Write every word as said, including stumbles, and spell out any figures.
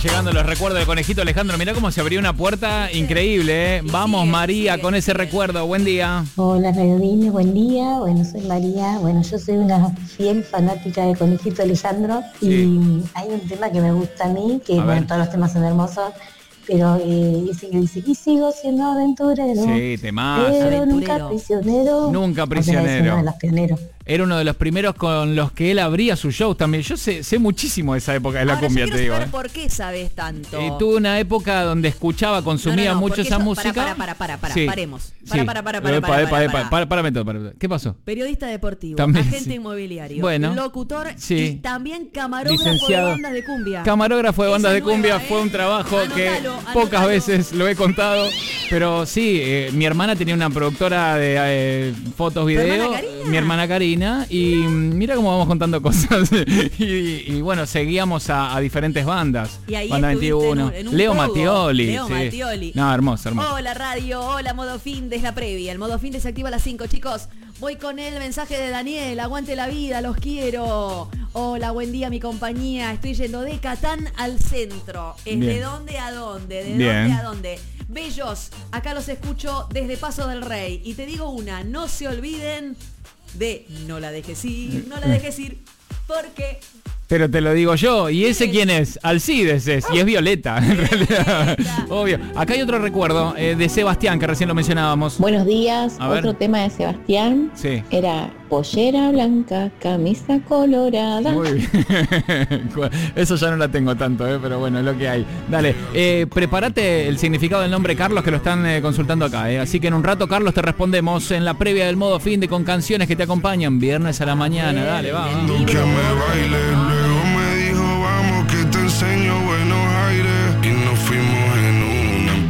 llegando los recuerdos de Conejito Alejandro. Mirá cómo se abrió una puerta increíble, ¿eh? Vamos, sigue, María, sigue, con ese sigue. recuerdo. Buen día. Hola, Radiodine, buen día. Bueno, soy María. Bueno, yo soy una fiel fanática de Conejito Alejandro. Sí. Y hay un tema que me gusta a mí, que bueno, todos los temas son hermosos. Pero eh, ese que dice, y sigo siendo aventurero. Sí, temazo. Pero aventurero. nunca prisionero. Nunca prisionero. Uno de los pioneros. Era uno de los primeros con los que él abría sus shows también. Yo sé, sé muchísimo de esa época de la Ahora, cumbia, yo te digo. Saber ¿Por qué sabes tanto? Eh, tuve una época donde escuchaba, consumía no, no, no, mucho esa eso, música. Para, para, para, para, sí. paremos. Para, sí. para, para, para, epa, para, epa, para, epa, para. para, para, para, para. ¿Qué pasó? Periodista deportivo, también, agente sí. inmobiliario, bueno, locutor sí. y también camarógrafo licenciado. de bandas de cumbia. Camarógrafo de bandas Esa de nueva, cumbia ¿eh? fue un trabajo Anotalo, que anotalo. pocas veces lo he contado. Pero sí, eh, mi hermana tenía una productora de eh, fotos, video, mi hermana Karina, y mira cómo vamos contando cosas. y, y bueno, seguíamos a, a diferentes bandas. Y ahí Banda veintiuno. En un, en un Leo pogo. Mattioli. Leo sí. Mattioli. No, hermoso, hermoso. Hola radio, hola modo fin desde la previa. El modo fin se activa a las cinco, chicos. Voy con el mensaje de Daniel. Aguante la vida, los quiero. Hola, buen día mi compañía. Estoy yendo de Catán al centro. ¿Es de dónde a dónde? ¿De Bien. dónde a dónde? Bellos, acá los escucho desde Paso del Rey. Y te digo una, no se olviden de no la dejes ir, no la dejes ir, porque... Pero te lo digo yo, ¿y ese quién es? Alcides es, y es Violeta, en realidad. Obvio. Acá hay otro recuerdo eh, de Sebastián, que recién lo mencionábamos. Buenos días, A otro ver. tema de Sebastián. Sí. Era pollera blanca, camisa colorada. Muy bien. Eso ya no la tengo tanto, eh, pero bueno, es lo que hay. Dale, eh, prepárate el significado del nombre Carlos, que lo están eh, consultando acá. Eh. Así que en un rato, Carlos, te respondemos en la previa del modo fin de con canciones que te acompañan viernes a la mañana. Dale, va, va. Que me bailen